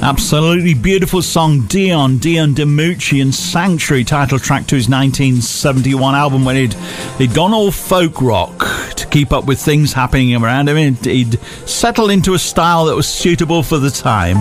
Absolutely beautiful song, Dion DiMucci, and Sanctuary, title track to his 1971 album, when he'd gone all folk rock to keep up with things happening around him. He'd settled into a style that was suitable for the time.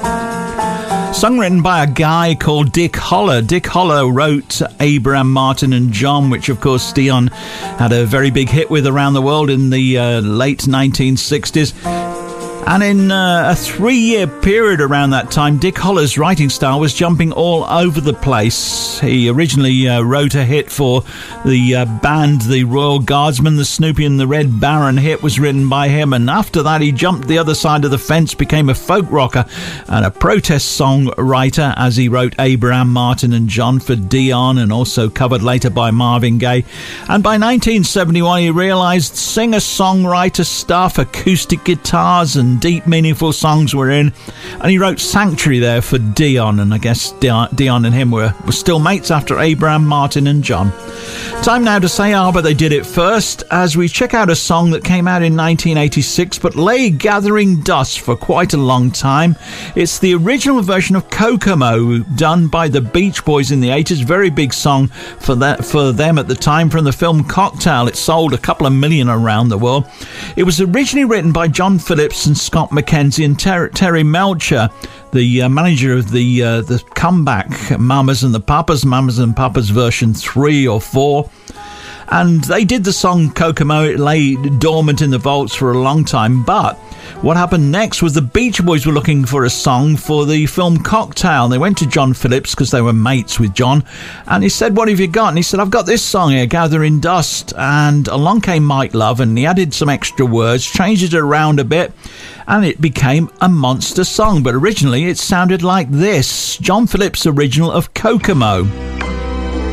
Song written by a guy called Dick Holler. Dick Holler wrote Abraham, Martin and John, which of course Dion had a very big hit with around the world in the late 1960s. And in a 3-year period around that time, Dick Holler's writing style was jumping all over the place. He originally wrote a hit for the band The Royal Guardsmen. The Snoopy and the Red Baron hit was written by him, and after that he jumped the other side of the fence, became a folk rocker and a protest song writer, as he wrote Abraham, Martin and John for Dion, and also covered later by Marvin Gaye. And by 1971 he realised singer-songwriter stuff, acoustic guitars and deep meaningful songs were in, and he wrote Sanctuary there for Dion, and I guess Dion and him were still mates after Abraham, Martin and John. Time now to say but they did it first, as we check out a song that came out in 1986 but lay gathering dust for quite a long time. It's the original version of Kokomo, done by the Beach Boys in the 80s. Very big song for them at the time, from the film Cocktail. It sold a couple of million around the world. It was originally written by John Phillips and Scott McKenzie and Terry Melcher, the manager of the comeback Mamas and Papas version 3 or 4. And they did the song Kokomo. It lay dormant in the vaults for a long time, but what happened next was the Beach Boys were looking for a song for the film Cocktail. They went to John Phillips, because they were mates with John, and he said, "What have you got?" And he said, "I've got this song here, Gathering Dust." And along came Mike Love, and he added some extra words, changed it around a bit, and it became a monster song. But originally it sounded like this, John Phillips' original of Kokomo.